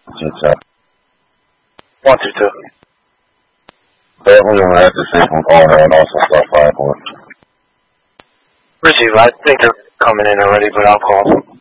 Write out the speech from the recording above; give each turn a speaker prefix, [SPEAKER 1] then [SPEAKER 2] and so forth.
[SPEAKER 1] 2-2.
[SPEAKER 2] 122.
[SPEAKER 1] Definitely want to have to say from call her and also start 5-4.
[SPEAKER 2] Receive, I think they're coming in already, but I'll call.